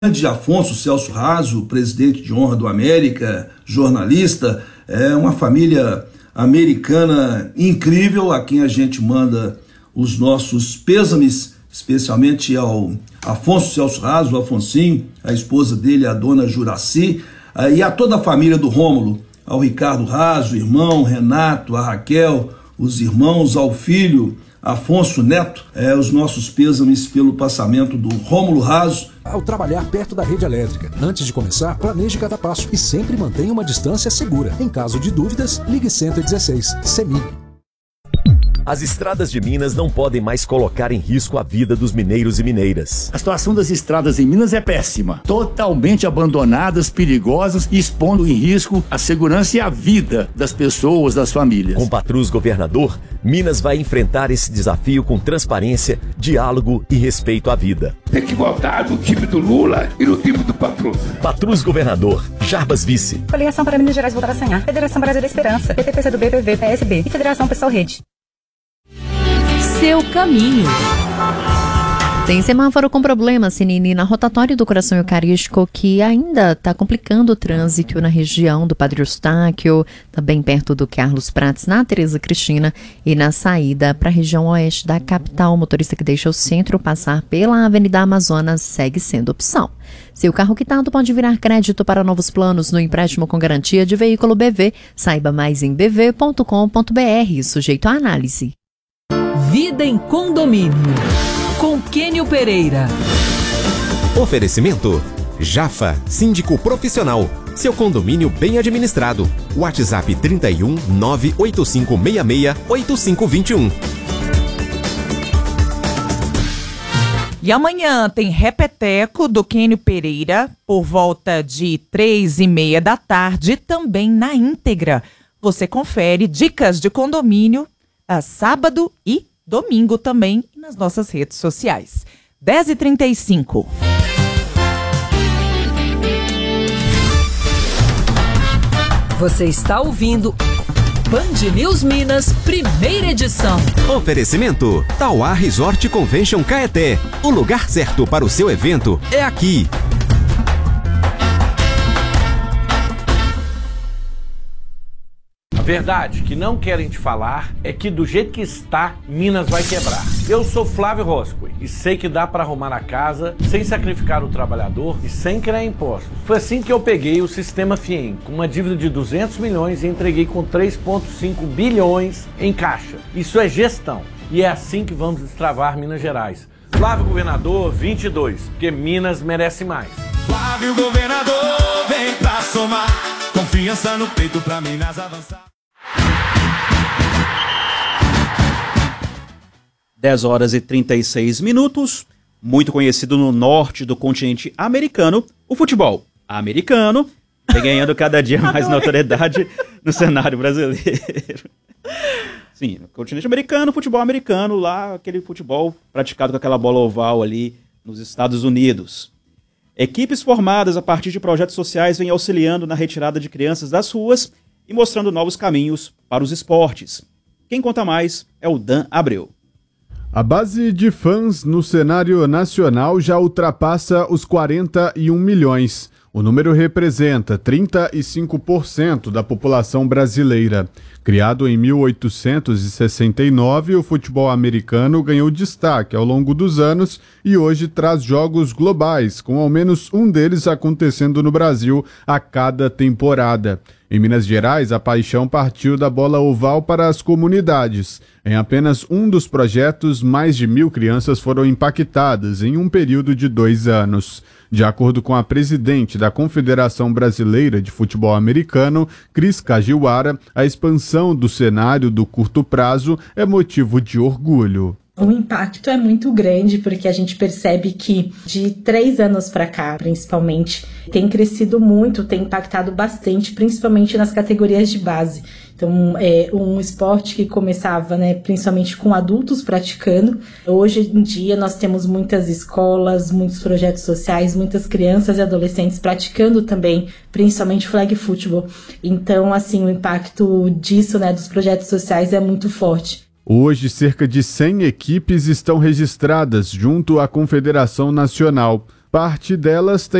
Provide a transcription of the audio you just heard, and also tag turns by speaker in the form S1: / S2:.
S1: de Afonso Celso Raso, presidente de honra do América, jornalista, é uma família americana incrível, a quem a gente manda os nossos pêsames, especialmente ao Afonso Celso Raso, o Afonsinho, a esposa dele, a dona Juraci, e a toda a família do Rômulo, ao Ricardo Raso, irmão, Renato, a Raquel, os irmãos, ao filho Afonso Neto, os nossos pêsames pelo passamento do Rômulo Raso.
S2: Ao trabalhar perto da rede elétrica, antes de começar, planeje cada passo e sempre mantenha uma distância segura. Em caso de dúvidas, ligue 116, CEMIG.
S3: As estradas de Minas não podem mais colocar em risco a vida dos mineiros e mineiras.
S4: A situação das estradas em Minas é péssima. Totalmente abandonadas, perigosas e expondo em risco a segurança e a vida das pessoas, das famílias.
S3: Com Patrus governador, Minas vai enfrentar esse desafio com transparência, diálogo e respeito à vida.
S5: Tem que votar no time do Lula e no time do Patrus.
S3: Patrus governador, Jarbas vice.
S6: Coligação para Minas Gerais voltar a sonhar. Federação Brasil da Esperança. PT, PCdoB, PV, PSB e Federação Pessoal Rede.
S7: Seu caminho. Tem semáforo com problema, Sinini, na rotatória do Coração Eucarístico, que ainda está complicando o trânsito na região do Padre Eustáquio, também perto do Carlos Prates, na Tereza Cristina, e na saída para a região oeste da capital. O motorista que deixa o centro passar pela Avenida Amazonas segue sendo opção. Seu carro quitado pode virar crédito para novos planos no empréstimo com garantia de veículo BV. Saiba mais em bv.com.br, sujeito à análise.
S8: Vida em Condomínio, com Kênio Pereira.
S9: Oferecimento Jafa, síndico profissional. Seu condomínio bem administrado. WhatsApp 31 98566 8521.
S10: E amanhã tem Repeteco do Kênio Pereira, por volta de 3h30 da tarde, também na íntegra. Você confere dicas de condomínio a sábado e domingo também nas nossas redes sociais. 10h35.
S8: Você está ouvindo Band News Minas, primeira edição.
S9: Oferecimento Tauá Resort Convention Caeté. O lugar certo para o seu evento é aqui.
S11: A verdade que não querem te falar é que do jeito que está, Minas vai quebrar. Eu sou Flávio Roscoe e sei que dá para arrumar a casa sem sacrificar o trabalhador e sem criar impostos. Foi assim que eu peguei o Sistema FIEM, com uma dívida de 200 milhões e entreguei com 3,5 bilhões em caixa. Isso é gestão e é assim que vamos destravar Minas Gerais. Flávio Governador 22, porque Minas merece mais.
S12: Flávio Governador, vem pra somar, confiança no peito pra Minas avançar.
S13: 10h36, muito conhecido no norte do continente americano, o futebol americano vem ganhando cada dia mais notoriedade no cenário brasileiro. Sim, no continente americano, futebol americano, lá aquele futebol praticado com aquela bola oval ali nos Estados Unidos. Equipes formadas a partir de projetos sociais vêm auxiliando na retirada de crianças das ruas e mostrando novos caminhos para os esportes. Quem conta mais é o Dan Abreu.
S14: A base de fãs no cenário nacional já ultrapassa os 41 milhões. O número representa 35% da população brasileira. Criado em 1869, o futebol americano ganhou destaque ao longo dos anos e hoje traz jogos globais, com ao menos um deles acontecendo no Brasil a cada temporada. Em Minas Gerais, a paixão partiu da bola oval para as comunidades. Em apenas um dos projetos, mais de 1.000 crianças foram impactadas em um período de 2 anos. De acordo com a presidente da Confederação Brasileira de Futebol Americano, Cris Cajiwara, a expansão do cenário do curto prazo é motivo de orgulho.
S15: O impacto é muito grande porque a gente percebe que de 3 anos para cá, principalmente, tem crescido muito, tem impactado bastante, principalmente nas categorias de base. Então, é um esporte que começava, principalmente com adultos praticando. Hoje em dia, nós temos muitas escolas, muitos projetos sociais, muitas crianças e adolescentes praticando também, principalmente flag football. Então, assim, o impacto disso, dos projetos sociais é muito forte.
S14: Hoje, cerca de 100 equipes estão registradas junto à Confederação Nacional. Parte delas tem